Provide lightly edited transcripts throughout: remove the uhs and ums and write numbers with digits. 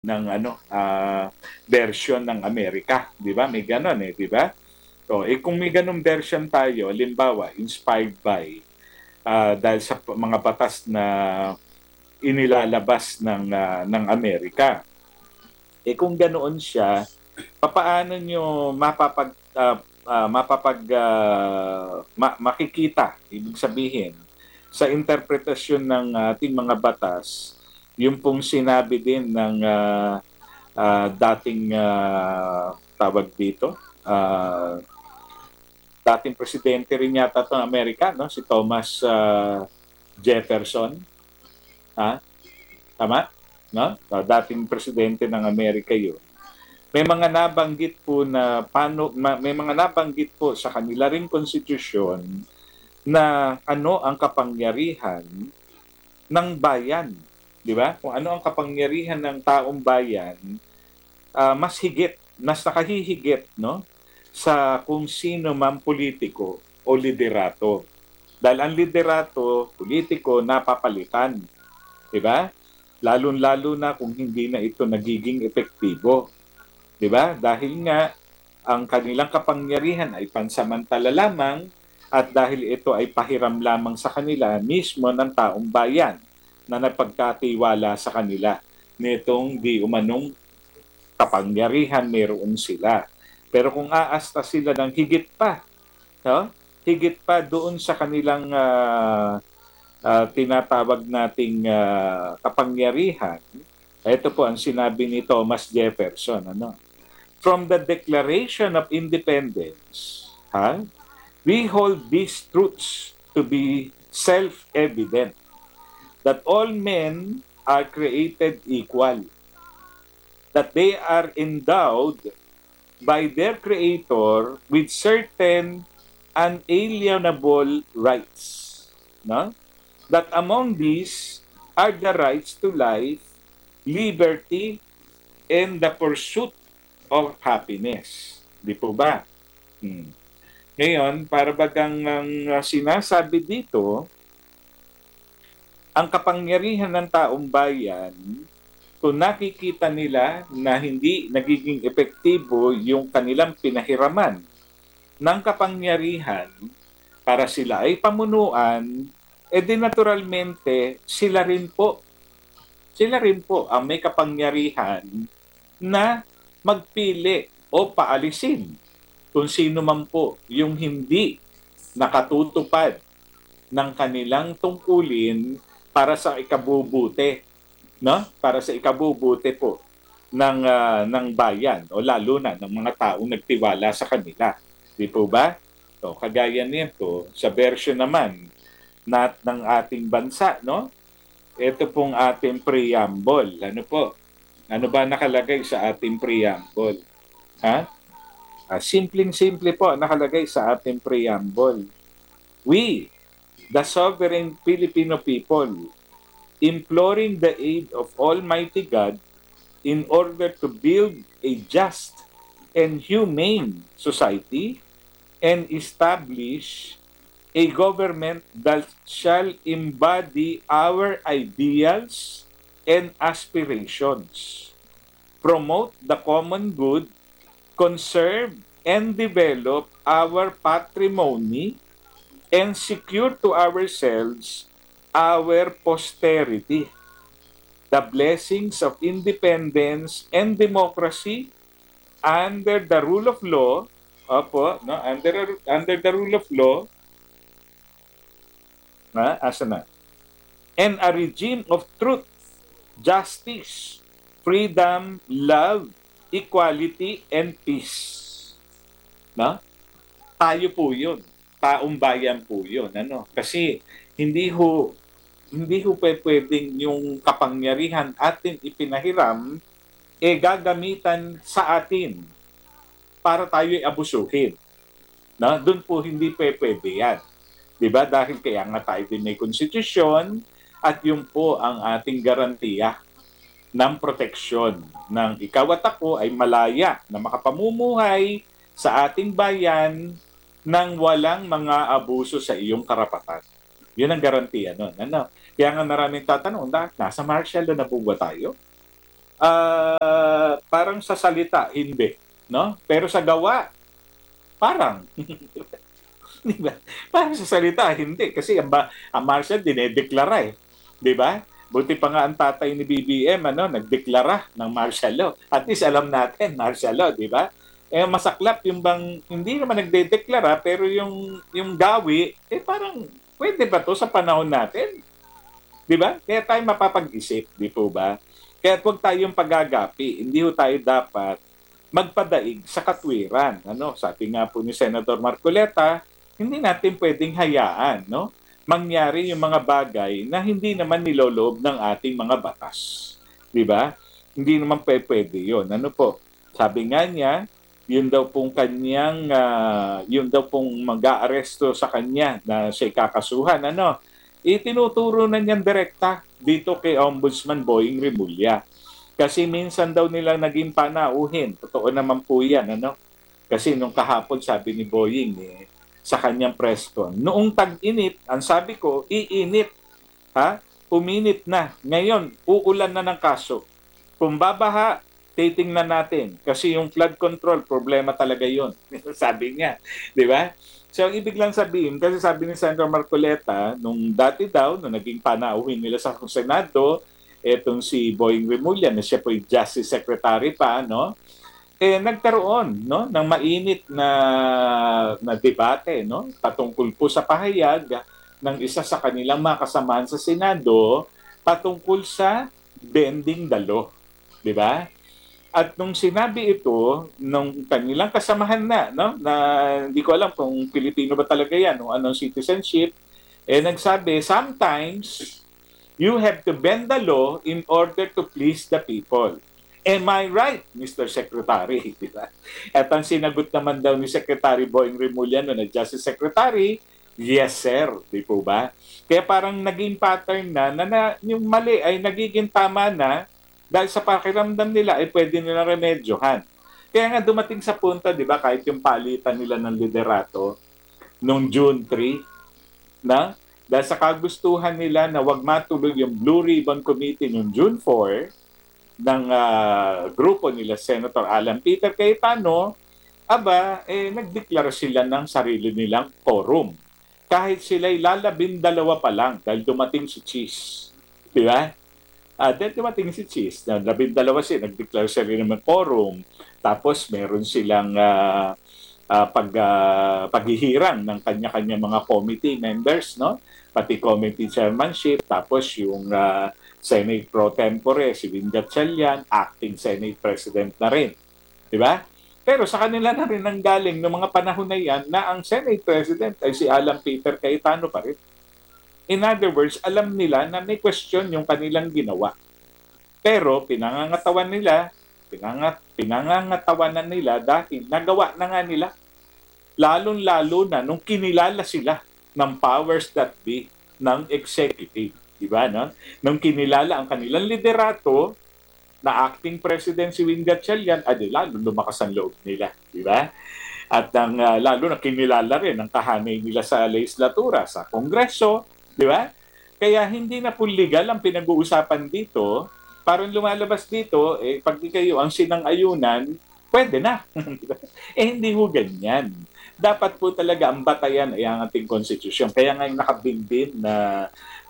ng version ng Amerika, 'di ba? May ganon di ba? So, kung may ganong version tayo, limbawa, inspired by dahil sa mga batas na inilalabas ng Amerika. Kung ganoon siya, papaano nyo makikita, ibig sabihin, sa interpretasyon ng ating mga batas, yung pong sinabi din ng dating tawag dito, dating presidente rin yata ng Amerika, no? Si Thomas Jefferson. Ha? Tama? No? Dating presidente ng Amerika yun. May mga nabanggit po na may mga nabanggit po sa kanila ring konstitusyon na ano ang kapangyarihan ng bayan, 'di ba? Kung ano ang kapangyarihan ng taong bayan, mas higit, mas nakahihigit, no? Sa kung sino man politiko o liderato. Dahil ang liderato, politiko, napapalitan. 'Di ba? Lalo-lalo na kung hindi na ito nagiging epektibo. 'Di ba? Dahil nga ang kanilang kapangyarihan ay pansamantala lamang at dahil ito ay pahiram lamang sa kanila mismo ng taong bayan na napagkatiwala sa kanila nitong di umanong kapangyarihan meron sila. Pero kung aasta sila ng higit pa, no? Higit pa doon sa kanilang tinatawag nating kapangyarihan, ito po ang sinabi ni Thomas Jefferson. Ano? From the Declaration of Independence, we hold these truths to be self-evident, that all men are created equal, that they are endowed by their Creator with certain unalienable rights. No? That among these are the rights to life, liberty, and the pursuit of happiness. Di po ba? Ngayon, para bagang ang sinasabi dito, ang kapangyarihan ng taong bayan, kung nakikita nila na hindi nagiging epektibo yung kanilang pinahiraman ng kapangyarihan para sila ay pamunuan, di naturalmente sila rin po ang may kapangyarihan na magpili o paalisin kung sino man po yung hindi nakatutupad ng kanilang tungkulin para sa ikabubuti, no? Para sa ikabubuti po ng bayan o lalo na ng mga taong nagtiwala sa kanila. Di po ba? So, kagaya nito, sa version naman ng ating bansa, no? Ito pong ating preamble. Ano po? Ano ba nakalagay sa ating preamble? Ha? Simpleng-simple po nakalagay sa ating preamble. We, the sovereign Filipino people, imploring the aid of Almighty God in order to build a just and humane society and establish a government that shall embody our ideals and aspirations, promote the common good, conserve and develop our patrimony, and secure to ourselves our posterity the blessings of independence and democracy under the rule of law, under the rule of law, asa na? And a regime of truth, justice, freedom, love, equality, and peace. No? Tayo po yun. Taong bayan po yun. Ano? Kasi hindi ho pwedeng yung kapangyarihan atin ipinahiram gagamitan sa atin para tayo abusuhin. No? Doon po hindi pwede yan. Diba? Dahil kaya nga tayo din may konstitusyon at yun po ang ating garantiya ng proteksyon ng ikaw at ako ay malaya na makapamumuhay sa ating bayan nang walang mga abuso sa iyong karapatan. Yun ang garantiya nun. Ano? Kaya nga maraming tatanong, nasa martial law na po ba tayo? parang sa salita, hindi. No? Pero sa gawa, parang. Di ba? Parang sa salita, hindi. Kasi ang martial dinedeklara eh. Di ba? Buti pa nga ang tatay ni BBM, nagdeklara ng martial law. At least alam natin, martial law, di ba? Eh, masaklap yung bang, hindi naman nagdedeklara, pero yung gawi, parang, pwede ba to sa panahon natin? Di ba? Kaya tayo mapapag-isip, di po ba? Kaya huwag tayong paggagapi. Hindi ho tayo dapat magpadaig sa katwiran. Sabi nga po ni Senator Marcoleta, hindi natin pwedeng hayaan, mangyari yung mga bagay na hindi naman niloloob ng ating mga batas. Di ba? Hindi naman pwede yun. Ano po? Sabi nga niya, yun daw pong mag-aaresto sa kanya na siya kakasuhan, itinuturo na niyan direkta dito kay Ombudsman Boying Rimulya. Kasi minsan daw nila naging panauhin. Totoo naman po yan, Kasi nung kahapon sabi ni Boying, sa kanyang press con, noong tag-init, ang sabi ko, iinit, ha? Uminit na. Ngayon, uulan na ng kaso. Kung babaha, titingnan natin. Kasi yung flood control, problema talaga yun. Sabi niya. Di ba? So, ang ibig lang sabihin, kasi sabi ni Senator Marcoleta, nung dati daw, nung naging panauhin nila sa Senado, etong si Boying Remulla, na siya po yung Justice Secretary pa, nagkaroon ng mainit na debate patungkol po sa pahayag ng isa sa kanilang mga kasamahan sa Senado patungkol sa bending the law. Di ba? At nung sinabi ito, nung kanilang kasamahan na hindi ko alam kung Pilipino ba talaga yan, o anong citizenship, nagsabi, sometimes you have to bend the law in order to please the people. Am I right, Mr. Secretary? Diba? At ang sinagot naman daw ni Secretary Boying Remulla na Justice Secretary, yes sir, di po ba? Kaya parang naging pattern na yung mali ay nagiging tama na dahil sa pakiramdam nila ay pwede nila remedyohan. Kaya nga dumating sa punto, di ba, kahit yung palitan nila ng liderato noong June 3, dahil sa kagustuhan nila na wag matuloy yung Blue Ribbon Committee noong June 4, ng grupo nila Senator Alan Peter Cayetano, nagdeklara sila ng sarili nilang quorum. Kahit sila'y lalabindalawa pa lang dahil dumating si Cheese. Di ba? Dahil dumating si Cheese, labindalawa sila, nagdeklara sila ng quorum. Tapos meron silang paghihirang ng kanya-kanya mga committee members, pati committee chairmanship, tapos yung Senate pro tempore, si Win Gatchalian, acting Senate President na rin. Di ba? Pero sa kanila na rin ang galing ng mga panahon na yan na ang Senate President ay si Alan Peter Cayetano pa rin. In other words, alam nila na may question yung kanilang ginawa. Pero pinangangatawanan nila dahil nagawa na nga nila. Lalong-lalo na nung kinilala sila ng powers that be ng executive. Diba, nung kinilala ang kanilang liderato na acting president si Win Gatchalian, lalo lumakas ang loob nila. Diba? At lalo na kinilala rin ang kahanay nila sa legislatura, sa kongreso. Diba? Kaya hindi na po legal ang pinag-uusapan dito. Parang lumalabas dito, pag di kayo ang sinang-ayunan, pwede na. Diba? Hindi ho ganyan. Dapat po talaga ang batayan ay ang ating konstitusyon. Kaya nga yung nakabinbin na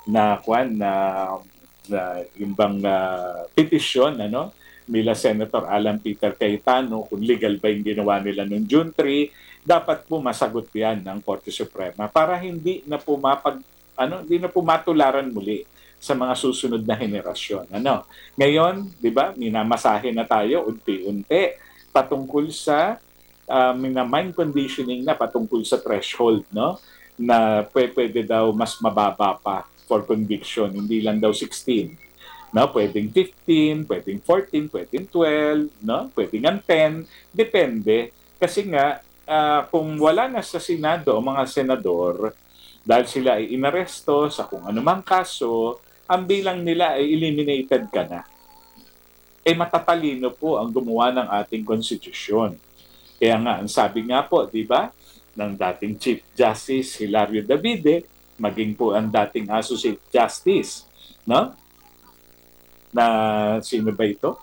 yung bang petisyon nila Senator Alan Peter Cayetano kung legal ba yung ginawa nila noong June 3, dapat po masagot yan ng Korte Suprema para hindi na po matularan muli sa mga susunod na henerasyon. Ngayon, 'di ba, minamasahe na tayo unti-unti patungkol sa mind conditioning na patungkol sa threshold, na pwede daw mas mababa pa for conviction, hindi lang daw 16. Pwedeng 15, pwedeng 14, pwedeng 12, pwedeng 10, depende. Kasi nga, kung wala na sa Senado o mga senador, dahil sila ay inaresto sa kung anumang kaso, ang bilang nila ay eliminated ka na. Matatalino po ang gumawa ng ating konstitusyon. Kaya nga, ang sabi nga po, di ba, ng dating Chief Justice Hilario Davide, maging po ang dating Associate Justice, na sino ba ito?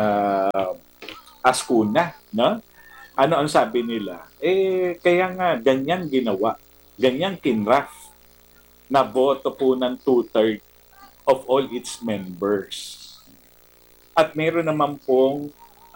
Ascuna, no? Ano ang sabi nila? Kaya nga, ganyan ginawa. Ganyan kinraf na boto po ng two-third of all its members. At meron naman pong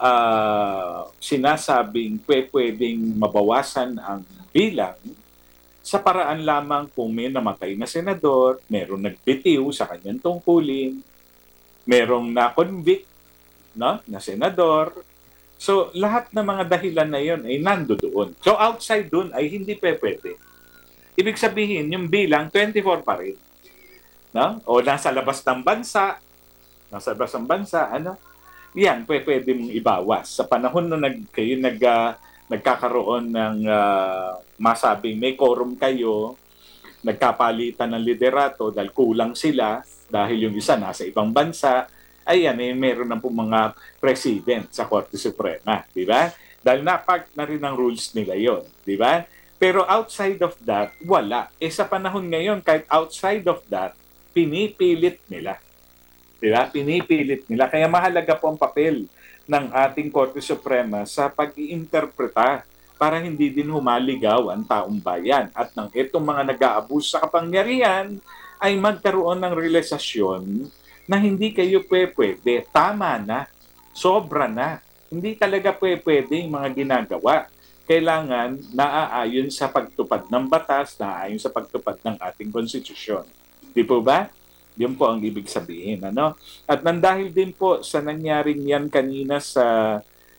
sinasabing pwedeng mabawasan ang bilang sa paraan lamang kung may namatay na senador, merong nagbitiw sa kanyang tungkulin, merong na-convict, no, na senador. So, lahat ng mga dahilan na yon ay nandoon. So, outside dun ay hindi pwede. Ibig sabihin, yung bilang 24 pa rin. No? O nasa labas ng bansa, ano? Yan, pwede mong ibawas. Sa panahon na nagkakaroon ng masabing may quorum kayo, nagkapalitan ng liderato dahil kulang sila, dahil yung isa nasa ibang bansa, ayan, meron na po mga president sa Korte Suprema, di ba? Dahil napag na rin ang rules nila yon, di ba? Pero outside of that, wala. Sa panahon ngayon, kahit outside of that, pinipilit nila. Diba? Pinipilit nila. Kaya mahalaga po ang papel ng ating Korte Suprema sa pag-iinterpreta para hindi din humaligaw ang taong bayan. At nang itong mga nag-aabuso sa kapangyarihan ay magkaroon ng realisasyon na hindi kayo pwede. Tama na. Sobra na. Hindi talaga pwede yung mga ginagawa. Kailangan naaayon sa pagtupad ng batas, naaayon sa pagtupad ng ating konstitusyon. Di po ba? Yun po ang ibig sabihin, ano? At nandahil din po sa nangyaring yan kanina sa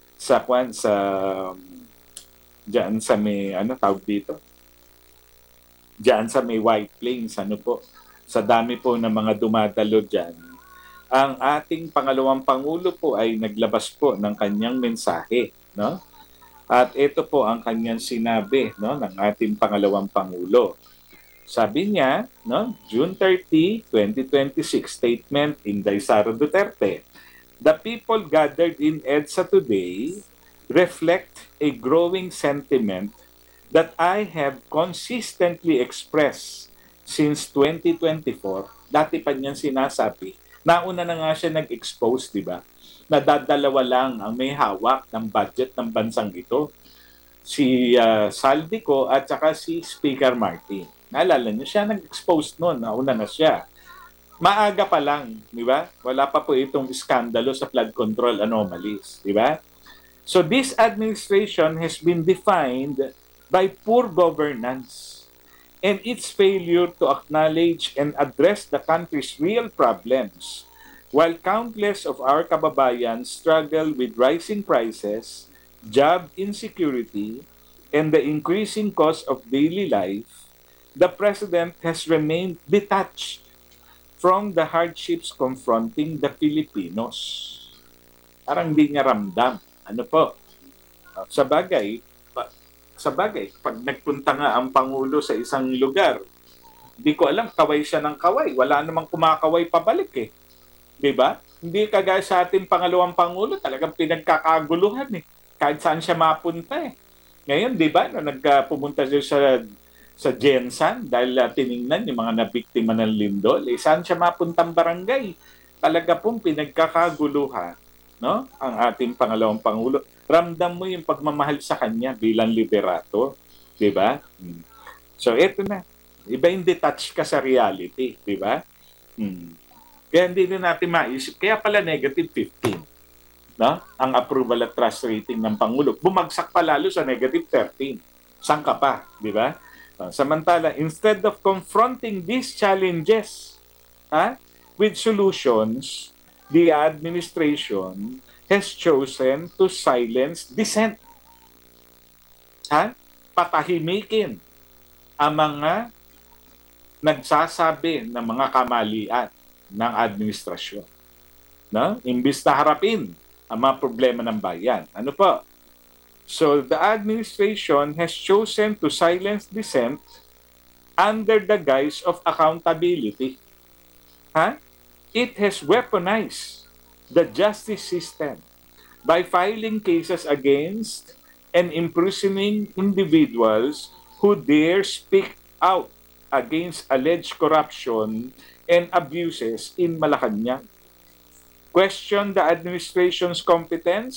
diyan sa may tawag dito? Diyan sa may White Plains, ano po? Sa dami po ng mga dumadalo diyan. Ang ating pangalawang pangulo po ay naglabas po ng kanyang mensahe, no? At ito po ang kanyang sinabi, no, ng ating pangalawang pangulo. Sabi niya, no, June 30, 2026 statement in Sara Duterte. The people gathered in EDSA today reflect a growing sentiment that I have consistently expressed since 2024. Dati pa niyan sinasabi. Nauna na nga siya nag-expose, di ba? Nadadalawa lang ang may hawak ng budget ng bansang ito. Si Saldico at saka si Speaker Martin. Naalala niyo, siya nag-expose noon, nauna na siya. Maaga pa lang, di ba? Wala pa po itong iskandalo sa flood control anomalies, di ba? So this administration has been defined by poor governance and its failure to acknowledge and address the country's real problems. While countless of our kababayan struggle with rising prices, job insecurity, and the increasing cost of daily life, the President has remained detached from the hardships confronting the Filipinos. Parang hindi niya ramdam. Ano po? Sa bagay, pag nagpunta nga ang Pangulo sa isang lugar, di ko alam, kaway siya ng kaway. Wala namang kumakaway pabalik eh. Diba? Hindi kagaya sa ating pangalawang Pangulo, talagang pinagkakaguluhan eh. Kahit saan siya mapunta eh. Ngayon, di ba, nagpumunta siya sa Jensan dahil tiningnan yung mga nabiktima ng lindol, saan siya mapuntang barangay? Talaga pong pinagkakaguluhan, no? Ang ating pangalawang Pangulo. Ramdam mo yung pagmamahal sa kanya bilang liderato, di ba? So, eto na. Iba yung detach ka sa reality, di ba? Kaya hindi na natin maisip. Kaya pala negative 15. No? Ang approval at trust rating ng Pangulo. Bumagsak pa lalo sa negative 13. Saan ka pa? Di ba? Samantala, instead of confronting these challenges with solutions, the administration has chosen to silence dissent. Patahimikin ang mga nagsasabi ng mga kamalian ng administrasyon. No? Imbis na harapin ang mga problema ng bayan. Ano po? So the administration has chosen to silence dissent under the guise of accountability. It has weaponized the justice system by filing cases against and imprisoning individuals who dare speak out against alleged corruption and abuses in Malacanang. question the administration's competence